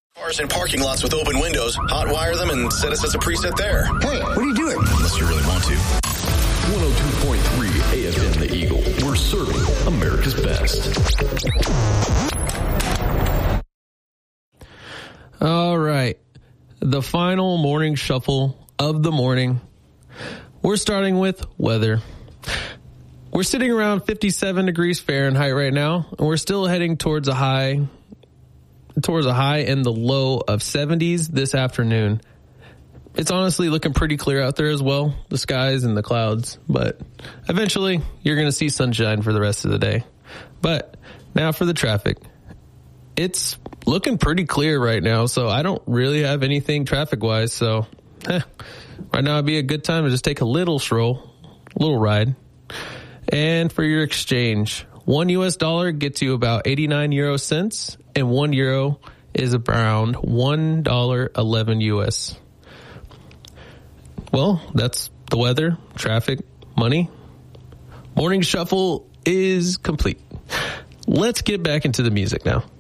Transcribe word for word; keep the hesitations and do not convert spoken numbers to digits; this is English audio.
Cars in parking lots with open windows, hotwire them and set us as a preset there. Hey, what are you doing? Unless you really want to. one oh two point three A F M The Eagle. We're serving America's best. All right. The final morning shuffle of the morning. We're starting with weather. We're sitting around fifty-seven degrees Fahrenheit right now, and we're still heading towards a high towards a high and the low of seventies this afternoon. It's honestly looking pretty clear out there as well, the skies and the clouds, but eventually you're going to see sunshine for the rest of the day. But now for the traffic. It's looking pretty clear right now, so I don't really have anything traffic-wise, so eh, right now would be a good time to just take a little stroll, a little ride. And for your exchange, one U S dollar gets you about eighty-nine euro cents, and one euro is around one dollar eleven U S. Well, that's the weather, traffic, money. Morning Shuffle is complete. Let's get back into the music now.